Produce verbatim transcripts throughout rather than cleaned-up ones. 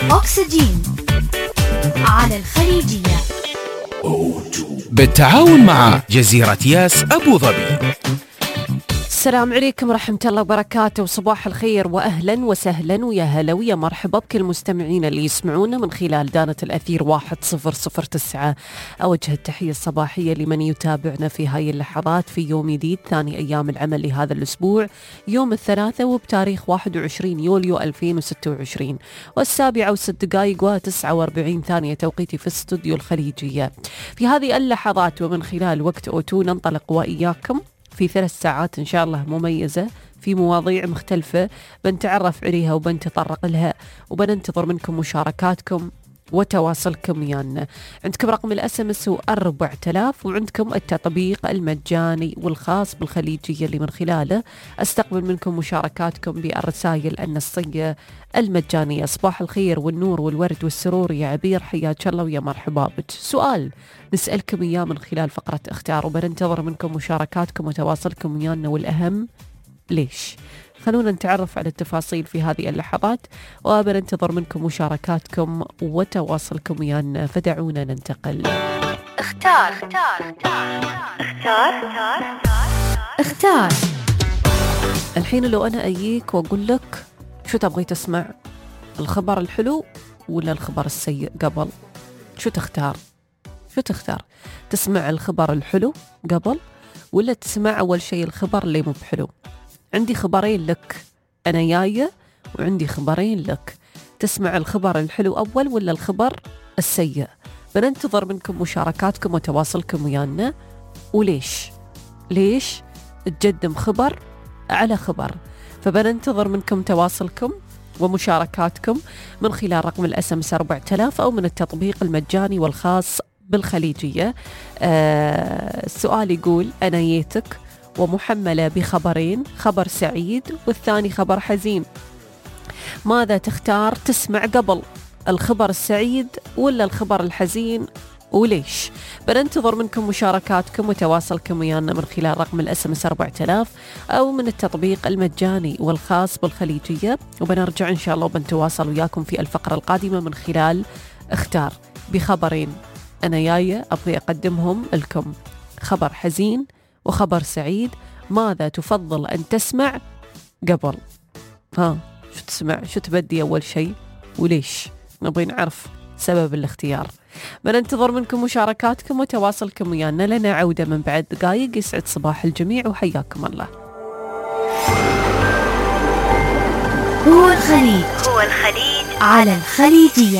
أكسجين على الخليجية بالتعاون مع جزيرة ياس أبو ظبي. السلام عليكم ورحمة الله وبركاته، وصباح الخير وأهلا وسهلا ويا هلا ويا مرحبا بكل المستمعين اللي يسمعونا من خلال دانة الأثير واحد صفر صفر تسعة. أوجه التحية الصباحية لمن يتابعنا في هاي اللحظات في يوم جديد، ثاني أيام العمل لهذا الأسبوع، يوم الثلاثاء وبتاريخ واحد وعشرين يوليو ألفين وستة وعشرين، والسابعة وست دقائق وتسعة وأربعين ثانية توقيتي في استوديو الخليجية. في هذه اللحظات ومن خلال وقت أوتو ننطلق وإياكم في ثلاث ساعات إن شاء الله مميزة في مواضيع مختلفة بنتعرف عليها وبنتطرق لها، وبننتظر منكم مشاركاتكم وتواصلكم ويانا. عندكم رقم الاس ام اس هو أربعة آلاف، وعندكم التطبيق المجاني والخاص بالخليجية اللي من خلاله استقبل منكم مشاركاتكم بالرسائل النصية المجانية. صباح الخير والنور والورد والسرور يا عبير، حياك الله ويا مرحبا بك. سؤال نسألكم إياه من خلال فقرة اختار، وبننتظر منكم مشاركاتكم وتواصلكم ويانا، والأهم ليش. خلونا نتعرف على التفاصيل في هذه اللحظات، وبننتظر منكم مشاركاتكم وتواصلكم ويانا، فدعونا ننتقل. اختار اختار اختار اختار. الحين لو أنا أجيك وأقول لك شو تبغي تسمع، الخبر الحلو ولا الخبر السيء قبل؟ شو تختار؟ شو تختار؟ تسمع الخبر الحلو قبل ولا تسمع أول شيء الخبر اللي مو بحلو؟ عندي خبرين لك أنا جاية، وعندي خبرين لك. تسمع الخبر الحلو أول ولا الخبر السيء؟ بننتظر منكم مشاركاتكم وتواصلكم ويانا، وليش؟ ليش تقدم خبر على خبر؟ فبننتظر منكم تواصلكم ومشاركاتكم من خلال رقم الاس ام اس أربعة آلاف أو من التطبيق المجاني والخاص بالخليجية. آه السؤال يقول أنا جيتك ومحملة بخبرين، خبر سعيد والثاني خبر حزين، ماذا تختار تسمع قبل، الخبر السعيد ولا الخبر الحزين، وليش؟ بننتظر منكم مشاركاتكم وتواصلكم ويانا من خلال رقم الاس ام اس أربعة آلاف أو من التطبيق المجاني والخاص بالخليجية، وبنرجع إن شاء الله وبنتواصل وياكم في الفقرة القادمة من خلال اختار بخبرين أنا جاية أبغي أقدمهم لكم، خبر حزين وخبر سعيد، ماذا تفضل أن تسمع قبل؟ ها شو تسمع؟ شو تبدي أول شيء وليش؟ نبغي نعرف سبب الاختيار. بننتظر منكم مشاركاتكم وتواصلكم ويانا، لنا عودة من بعد دقائق. يسعد صباح الجميع وحياكم الله. هو الخليج هو الخليج على الخليجية.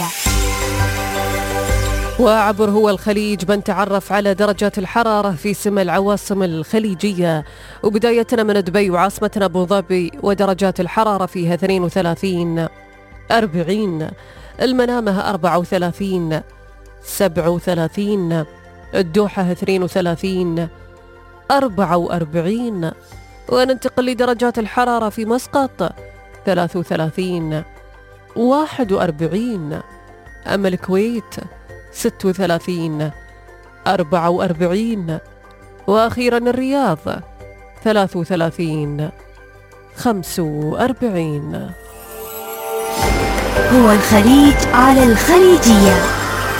وعبر هو الخليج بنتعرف على درجات الحرارة في سمى العواصم الخليجية، وبدايتنا من دبي وعاصمتنا أبو ظبي، ودرجات الحرارة فيها اثنين وثلاثين أربعين، المنامة أربعة وثلاثين سبعة وثلاثين، الدوحة اثنين وثلاثين أربعة وأربعين، وننتقل لدرجات الحرارة في مسقط ثلاثة وثلاثين واحد وأربعين، أما الكويت ستة وثلاثين أربعة وأربعين، وأخيرا الرياض ثلاثة وثلاثين خمسة وأربعين. هو الخليج على الخليجية.